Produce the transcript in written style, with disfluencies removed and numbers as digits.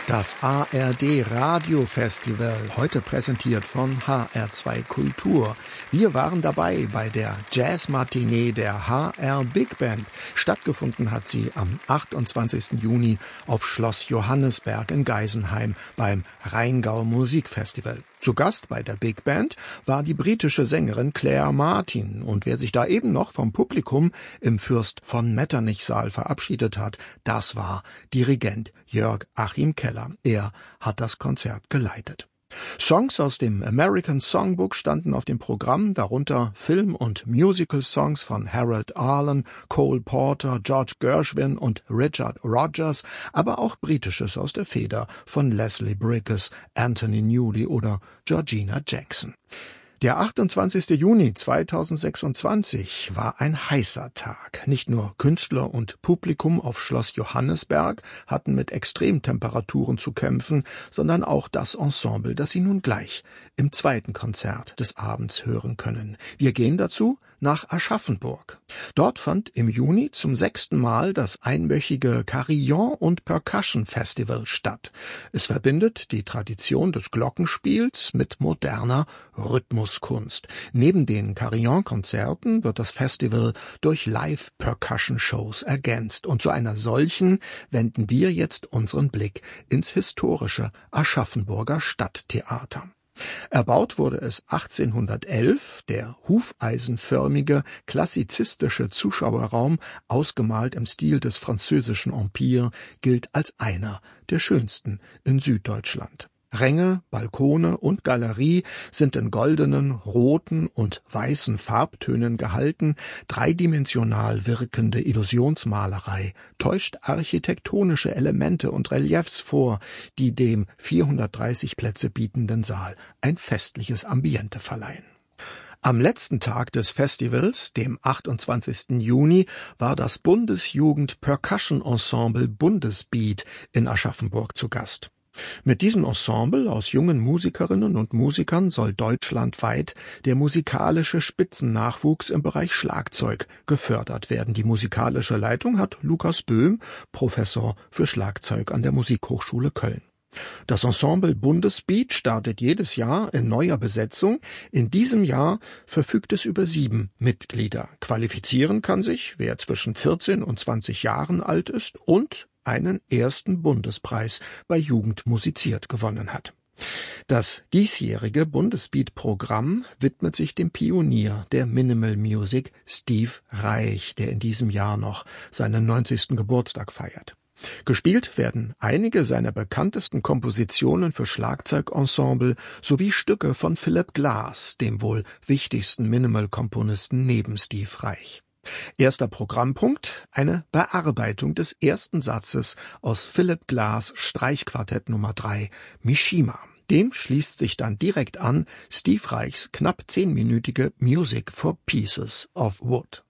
Das ARD Radio Festival, heute präsentiert von HR2 Kultur. Wir waren dabei bei der Jazz-Matinee der HR Big Band. Stattgefunden hat sie am 28. Juni auf Schloss Johannisberg in Geisenheim beim Rheingau Musikfestival. Zu Gast bei der Big Band war die britische Sängerin Claire Martin. Und wer sich da eben noch vom Publikum im Fürst von Metternich-Saal verabschiedet hat, das war Dirigent Jörg Achim Keller. Er hat das Konzert geleitet. Songs aus dem American Songbook standen auf dem Programm, darunter Film- und Musical-Songs von Harold Arlen, Cole Porter, George Gershwin und Richard Rodgers, aber auch Britisches aus der Feder von Leslie Bricusse, Anthony Newley oder Georgina Jackson. Der 28. Juni 2026 war ein heißer Tag. Nicht nur Künstler und Publikum auf Schloss Johannisberg hatten mit Extremtemperaturen zu kämpfen, sondern auch das Ensemble, das Sie nun gleich im zweiten Konzert des Abends hören können. Wir gehen dazu nach Aschaffenburg. Dort fand im Juni zum 6. Mal das einwöchige Carillon und Percussion Festival statt. Es verbindet die Tradition des Glockenspiels mit moderner Rhythmuskunst. Neben den Carillon-Konzerten wird das Festival durch Live-Percussion-Shows ergänzt. Und zu einer solchen wenden wir jetzt unseren Blick ins historische Aschaffenburger Stadttheater. Erbaut wurde es 1811, der hufeisenförmige, klassizistische Zuschauerraum, ausgemalt im Stil des französischen Empire, gilt als einer der schönsten in Süddeutschland. Ränge, Balkone und Galerie sind in goldenen, roten und weißen Farbtönen gehalten. Dreidimensional wirkende Illusionsmalerei täuscht architektonische Elemente und Reliefs vor, die dem 430 Plätze bietenden Saal ein festliches Ambiente verleihen. Am letzten Tag des Festivals, dem 28. Juni, war das Bundesjugend Percussion Ensemble Bundesbeat in Aschaffenburg zu Gast. Mit diesem Ensemble aus jungen Musikerinnen und Musikern soll deutschlandweit der musikalische Spitzennachwuchs im Bereich Schlagzeug gefördert werden. Die musikalische Leitung hat Lukas Böhm, Professor für Schlagzeug an der Musikhochschule Köln. Das Ensemble Bundesbeat startet jedes Jahr in neuer Besetzung. In diesem Jahr verfügt es über 7 Mitglieder. Qualifizieren kann sich, wer zwischen 14 und 20 Jahren alt ist und einen ersten Bundespreis bei Jugend musiziert gewonnen hat. Das diesjährige Bundesbeat-Programm widmet sich dem Pionier der Minimal Music, Steve Reich, der in diesem Jahr noch seinen 90. Geburtstag feiert. Gespielt werden einige seiner bekanntesten Kompositionen für Schlagzeugensemble sowie Stücke von Philip Glass, dem wohl wichtigsten Minimal-Komponisten neben Steve Reich. Erster Programmpunkt, eine Bearbeitung des ersten Satzes aus Philip Glass Streichquartett Nummer 3, Mishima. Dem schließt sich dann direkt an Steve Reichs knapp 10-minütige Music for Pieces of Wood.